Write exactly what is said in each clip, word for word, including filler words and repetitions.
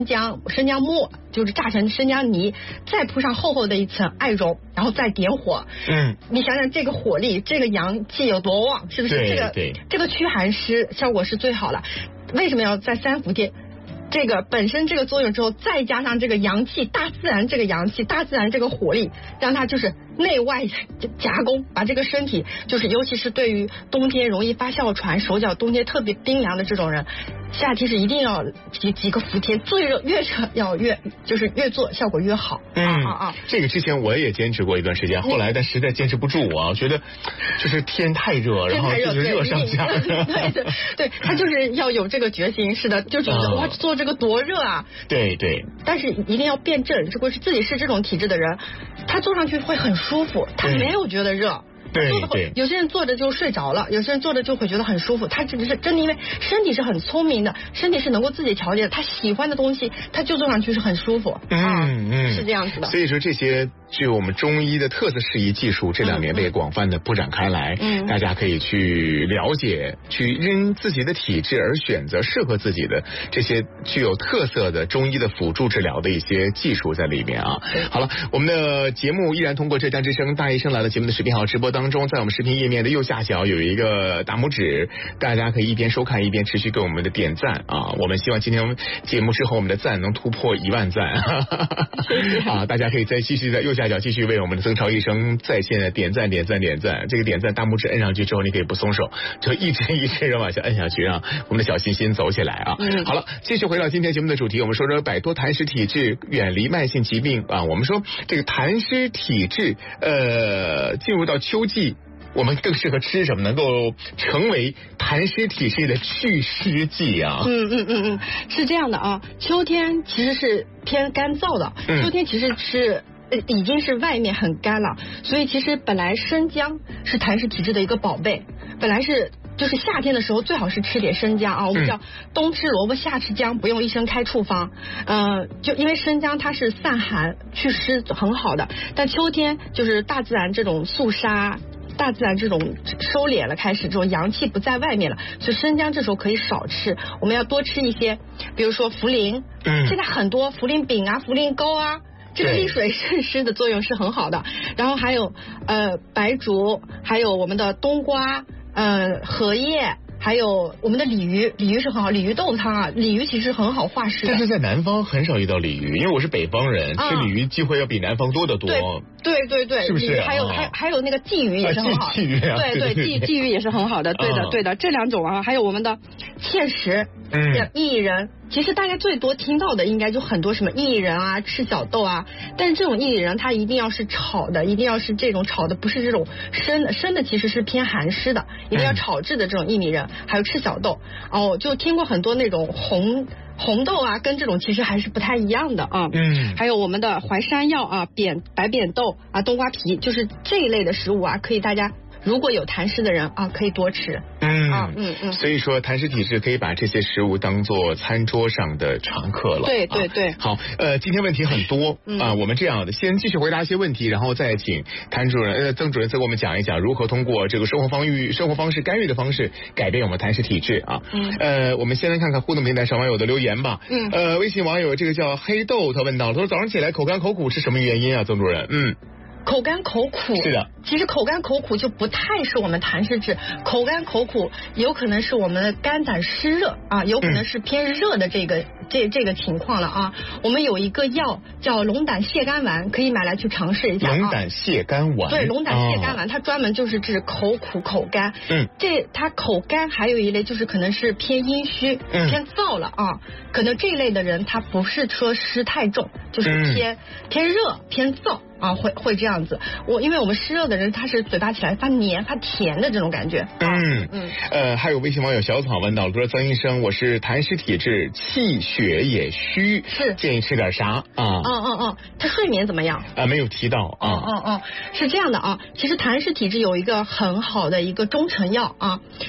姜生姜末，就是榨成生姜泥，再铺上厚厚的一层艾绒，然后再点火。嗯，你想想这个火力，这个阳气有多旺，是不是？这个这个驱寒湿效果是最好的。为什么要在三伏天？这个本身这个作用之后，再加上这个阳气，大自然这个阳气，大自然这个火力，让它就是内外夹攻，把这个身体就是，尤其是对于冬天容易发哮喘、手脚冬天特别冰凉的这种人，夏天是一定要几几个伏天，最热越热要越就是越做效果越好。 嗯啊啊！这个之前我也坚持过一段时间，后来但实在坚持不住啊，我觉得就是天太热，然后就是热上加热。 对对对，他就是要有这个决心，是的，就觉得哇做这个多热啊。 对对。 但是一定要辩证，如果是自己是这种体质的人，他坐上去会很舒服，他没有觉得热。 对对， 有些人坐着就睡着了，有些人坐着就会觉得很舒服。他只是真的，因为身体是很聪明的，身体是能够自己调节的。他喜欢的东西，他就坐上去是很舒服。嗯、啊、嗯，是这样子的。 所以说这些具有我们中医的特色适宜技术，这两年被广泛的铺展开来，嗯，大家可以去了解，去因自己的体质而选择适合自己的这些具有特色的中医的辅助治疗的一些技术在里面啊。好了，我们的节目依然通过浙江之声大医生来了节目的视频号直播当中，在我们视频页面的右下角有一个大拇指，大家可以一边收看一边持续给我们的点赞啊！我们希望今天节目之后我们的赞能突破一万赞啊！大家可以再继续在右下角继续为我们的曾超医生在线的点赞点赞点赞，这个点赞大拇指摁上去之后，你可以不松手，就一直一直往下摁下去，让我们的小心心走起来啊！嗯、好了，继续回到今天节目的主题，我们说说摆脱痰湿体质，远离慢性疾病啊！我们说这个痰湿体质，呃，进入到秋季。我们更适合吃什么，能够成为痰湿体质的祛湿剂啊？ 嗯嗯嗯嗯，是这样的啊。秋天其实是偏干燥的，秋天其实是已经是外面很干了，所以其实本来生姜是痰湿体质的一个宝贝，本来是。就是夏天的时候最好是吃点生姜啊，我们叫冬吃萝卜夏吃姜，不用医生开处方。呃，就因为生姜它是散寒祛湿很好的，但秋天就是大自然这种肃杀。大自然这种收敛了，开始这种阳气不在外面了，所以生姜这时候可以少吃，我们要多吃一些，比如说茯苓，嗯，现在很多茯苓饼啊、茯苓糕啊，这个利水渗湿的作用是很好的。然后还有呃白术，还有我们的冬瓜，呃荷叶。还有我们的鲤鱼，鲤鱼是很好，鲤鱼豆汤啊，鲤鱼其实很好化湿的。 但是在南方很少遇到鲤鱼，因为我是北方人，啊、吃鲤鱼机会要比南方多得多。 对对对对， 是不是？ 还有、啊、还还有那个鲫鱼也是很好， 鲫鱼啊， 对对鲫鲫鱼也是很好的，对的、啊、对的，这两种啊，还有我们的芡实，嗯，薏仁。其实大家最多听到的应该就很多什么薏仁啊、赤小豆啊，但是这种薏仁它一定要是炒的，一定要是这种炒的，不是这种生的，生的其实是偏寒湿的，一定要炒制的这种薏米仁，还有赤小豆。哦，就听过很多那种红红豆啊，跟这种其实还是不太一样的啊。嗯，还有我们的淮山药啊、扁白扁豆啊、冬瓜皮，就是这一类的食物啊，可以大家。如果有痰湿的人啊，可以多吃。 嗯啊嗯嗯，所以说痰湿体质可以把这些食物当做餐桌上的常客了。 对对对。 啊、好，呃，今天问题很多、嗯、啊，我们这样的先继续回答一些问题，然后再请谭主任、呃曾主任再给我们讲一讲如何通过这个生活方域、生活方式干预的方式改变我们痰湿体质啊。嗯。呃，我们先来看看互动平台上网友的留言吧。嗯。呃，微信网友这个叫黑豆，他问到，他说早上起来口干口苦是什么原因啊？曾主任，嗯。 口干口苦是的， 其实口干口苦就不太是我们痰湿质，口干口苦有可能是我们的肝胆湿热啊，有可能是偏热的这个、嗯、这这个情况了啊。我们有一个药叫龙胆泻肝丸，可以买来去尝试一下、啊。 龙胆泻肝丸， 对，龙胆泻肝丸、哦、它专门就是治口苦口干。嗯，这它口干还有一类就是可能是偏阴虚、嗯、偏燥了啊，可能这一类的人他不是说湿太重，就是偏、嗯、偏热偏燥。啊，会会这样子。我因为我们湿热的人，他是嘴巴起来发黏、发甜的这种感觉。 嗯嗯。呃，还有微信网友小草问到，说曾医生，我是痰湿体质，气血也虚， 是建议吃点啥啊？ 嗯嗯嗯。他睡眠怎么样？ 啊，没有提到啊。 嗯嗯嗯，是这样的啊。其实痰湿体质有一个很好的一个中成药啊。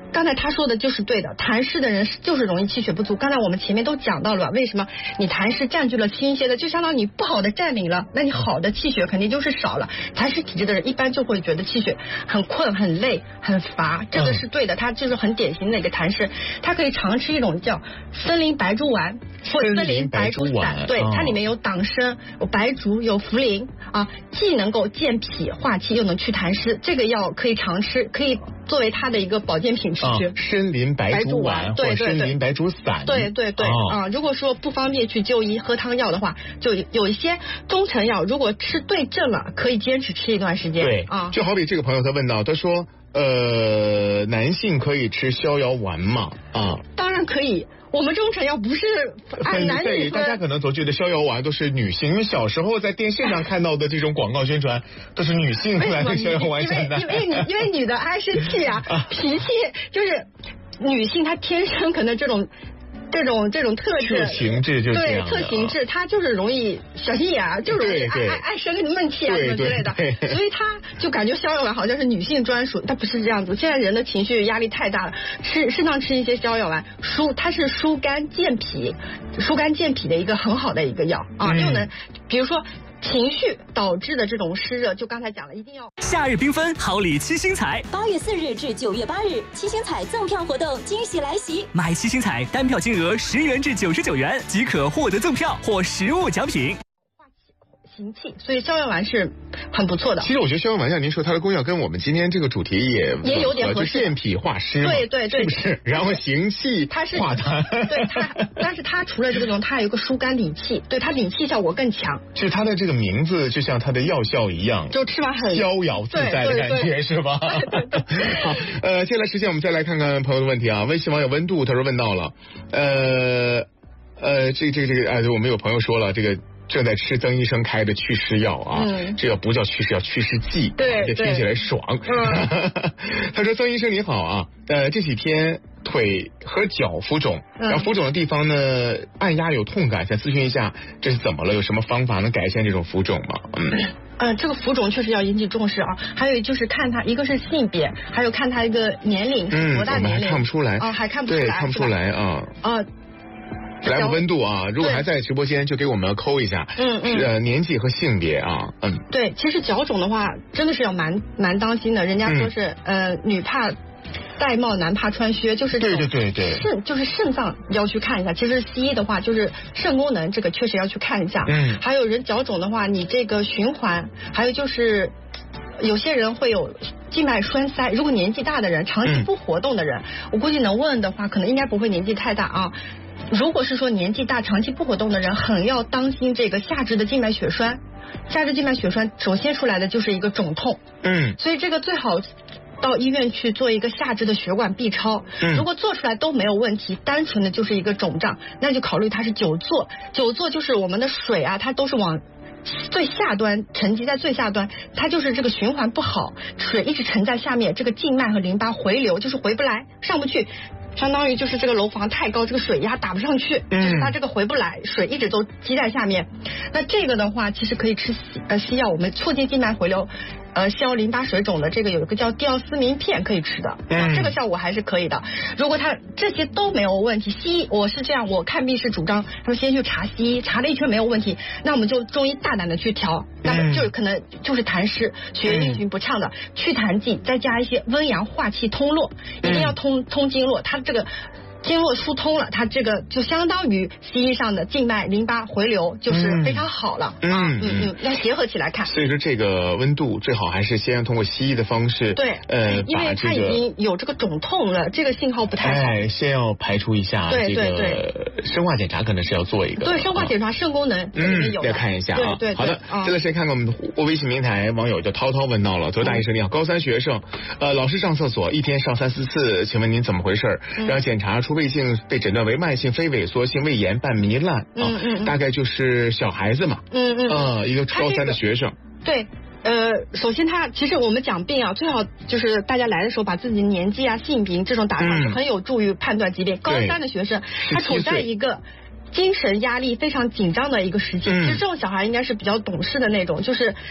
刚才他说的就是对的，痰湿的人就是容易气血不足。刚才我们前面都讲到了，为什么你痰湿占据了倾斜的，就相当于你不好的占领了，那你好的气血肯定就是少了。痰湿体质的人一般就会觉得气血很困、很累、很乏，这个是对的，它就是很典型的一个痰湿。它可以常吃一种叫森林白术丸或者森林白术散，对，它里面有党参、有白术、有茯苓啊，既能够健脾化气，又能去痰湿。这个药可以常吃，可以作为它的一个保健品吃。 哦、参林白术丸或参林白术散， 对对对、哦、啊！如果说不方便去就医喝汤药的话，就有一些中成药，如果吃对症了，可以坚持吃一段时间。 对啊，就好比这个朋友他问到，他说呃，男性可以吃逍遥丸吗？啊， 当然可以。我们中成药不是按男女分， 大家可能总觉得逍遥丸都是女性，因为小时候在电视上看到的这种广告宣传都是女性来的逍遥丸因为因为女因为女的爱生气啊，脾气就是女性她天生可能这种。这种这种特质， 特形质就是对特形质，他就是容易小心眼儿，就容易爱爱爱生个闷气啊什么之类的，所以他就感觉逍遥丸好像是女性专属，它不是这样子。现在人的情绪压力太大了，吃适当吃一些逍遥丸，疏它是疏肝健脾，疏肝健脾的一个很好的一个药啊，又能比如说。情绪导致的这种湿热，就刚才讲了，一定要夏日缤纷，好礼七星彩， 八月四日至九月八日，七星彩赠票活动惊喜来袭， 买七星彩单票金额十元至九十九元即可获得赠票或实物奖品。 行气，所以逍遥丸是很不错的。 其实我觉得逍遥丸像您说它的功效跟我们今天这个主题也也有点合适， 就健脾化湿嘛， 对对对， 是不是？然后行气它是化痰， 对它，但是它除了这个种，它还有一个疏肝理气，对它理气效果更强。 其实它的这个名字就像它的药效一样， 就吃完很逍遥自在的感觉，是吧？好，呃，接下来时间我们再来看看朋友的问题啊。微信网友温度他说问到了，呃呃，这这个这个啊，我们有朋友说了这个。正在吃曾医生开的祛湿药啊，嗯、这个不叫祛湿药，祛湿剂， 对， 这听起来爽。嗯、他说：“曾医生你好啊，呃，这几天腿和脚浮肿，然后浮肿的地方呢按压有痛感，想咨询一下这是怎么了？有什么方法能改善这种浮肿吗？”嗯。 呃，这个浮肿确实要引起重视啊。还有就是看他，一个是性别，还有看他一个年龄是多大年龄， 嗯、还看不出来啊，还看不出来， 对，看不出来啊。 啊。 来温度啊，如果还在直播间就给我们扣一下， 嗯嗯， 呃年纪和性别啊，嗯， 对，其实脚肿的话真的是要蛮蛮当心的，人家说是、嗯、呃女怕戴帽男怕穿靴，就是对对对对， 肾就是肾脏要去看一下。其实西医的话就是肾功能这个确实要去看一下，嗯，还有人脚肿的话，你这个循环，还有就是有些人会有静脉栓塞，如果年纪大的人，长期不活动的人，嗯、我估计能问的话，可能应该不会年纪太大啊。如果是说年纪大、长期不活动的人，很要当心这个下肢的静脉血栓。下肢静脉血栓首先出来的就是一个肿痛， 嗯， 所以这个最好到医院去做一个下肢的血管 B 超。嗯，如果做出来都没有问题，单纯的就是一个肿胀，那就考虑它是久坐。久坐就是我们的水啊，它都是往最下端沉积在最下端，它就是这个循环不好，水一直沉在下面，这个静脉和淋巴回流就是回不来，上不去。相当于就是这个楼房太高，这个水压打不上去，嗯、就是它这个回不来，水一直都积在下面。那这个的话，其实可以吃西呃西药，我们促进静脉回流，呃消淋巴水肿的这个有一个叫地奥司明片可以吃的，嗯、啊，这个效果还是可以的。如果他这些都没有问题，西医我是这样，我看病是主张他们先去查西医，查了一圈没有问题，那我们就中医大胆的去调，那么就可能就是痰湿、血液运行不畅的，祛痰剂再加一些温阳化气通络，一定要通通经络，它这个经络疏通了，它这个就相当于西医上的静脉淋巴回流，就是非常好了。嗯嗯嗯，要结合起来看。 所以说这个温度最好还是先通过西医的方式， 对， 呃， 因为它已经有这个肿痛了，这个信号不太好。 哎，先要排除一下这个生化检查，可能是要做一个。 对，生化检查肾功能这里面有的， 再看一下啊。 对对。 好的，接着先看看我们的微信平台网友叫涛涛问到了，左大医生你好，高三学生，呃，老是上厕所，一天上三四次，请问您怎么回事？然后检查出胃镜被诊断为慢性非萎缩性胃炎伴糜烂，嗯嗯，大概就是小孩子嘛， 嗯嗯， 呃，一个高三的学生， 对。呃，首先他其实我们讲病啊，最好就是大家来的时候把自己年纪啊、性别这种打上，是很有助于判断疾病。高三的学生，他处在一个精神压力非常紧张的一个时期，其实这种小孩应该是比较懂事的那种，就是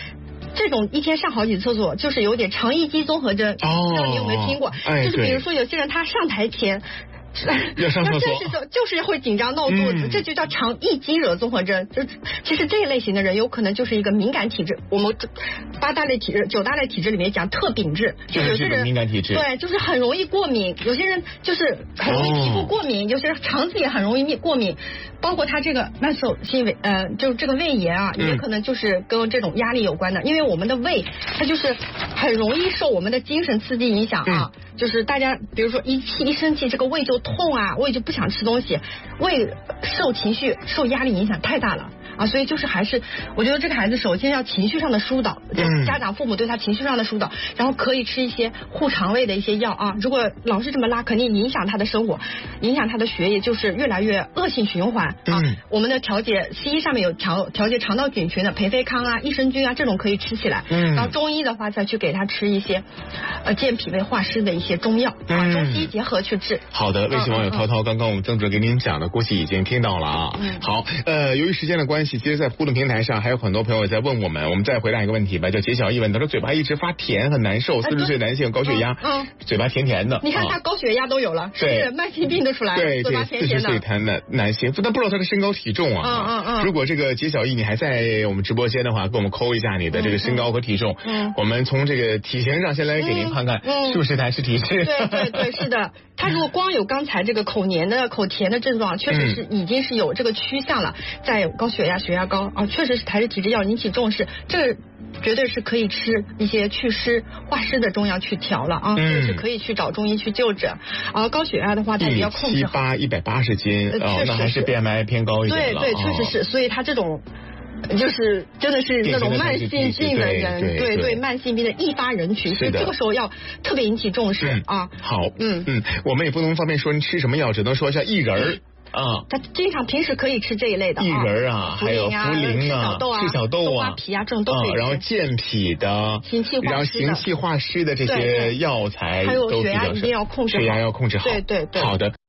这种一天上好几次厕所，就是有点肠易激综合征， 哦， 不知道你有没有听过？ 哎、 就是比如说有些人他上台前。 要上厕所， 就就是会紧张闹肚子，嗯、这就叫肠易激惹综合征。就其实这一类型的人有可能就是一个敏感体质。我们八大类体质、九大类体质里面讲特禀质，就有些人敏感体质， 对，就是很容易过敏。有些人就是很容易皮肤过敏，哦、有些人肠子也很容易过敏。包括他这个慢性性胃呃，就是这个胃炎啊，也可能就是跟这种压力有关的。嗯、因为我们的胃它就是很容易受我们的精神刺激影响啊。嗯、就是大家比如说一气一生气，这个胃就痛啊，胃就不想吃东西，胃受情绪受压力影响太大了啊，所以就是还是我觉得这个孩子首先要情绪上的疏导，嗯、家长父母对他情绪上的疏导，然后可以吃一些护肠胃的一些药啊。如果老是这么拉，肯定影响他的生活，影响他的学业，就是越来越恶性循环啊。嗯、我们的调节西医上面有调调节肠道菌群的培菲康啊、益生菌啊这种可以吃起来，嗯、然后中医的话再去给他吃一些呃健脾胃化湿的一些中药啊，嗯、中西医结合去治。 好的，微信网友涛涛，刚刚我们曾主任给您讲的，估计已经听到了啊。嗯、好，呃，由于时间的关系，其实，在互动平台上还有很多朋友在问我们，我们再回答一个问题吧，叫杰小一问，他说嘴巴一直发甜很难受，四十岁男性高血压，嗯，嘴巴甜甜的。 你看他高血压都有了，是不是慢性病都出来了？ 对， 嘴巴甜甜的。 四十岁谈的男性，但不知道他的身高体重啊。嗯嗯嗯。如果这个杰小一你还在我们直播间的话，给我们扣一下你的这个身高和体重。嗯。我们从这个体型上先来给您看看，是不是痰湿体质？ 对对对，是的。他如果光有刚才这个口黏的、口甜的症状，确实是已经是有这个趋向了，在高血压、血压高啊，确实是痰湿体质要引起重视。这绝对是可以吃一些祛湿化湿的中药去调了啊，嗯、是可以去找中医去就诊。啊，高血压的话，它也要控制好。 七八一百八十斤， 呃、 哦，那还是 B M I 偏高一点了。 对对，确实是，所以他这种。就是真的是那种慢性病的人，对 对, 对, 对慢性病的易发人群，所以这个时候要特别引起重视、嗯、啊。 好，嗯嗯，我们也不能方便说你吃什么药，只能说一下薏仁儿。啊， 他经常平时可以吃这一类的薏仁啊，还有茯苓啊、赤小豆啊、 皮啊，这种都可以吃。 然后健脾的、 行气化湿的， 然后行气化湿的这些药材， 还有血压一定要控制好， 血压要控制好。 对对对， 好的。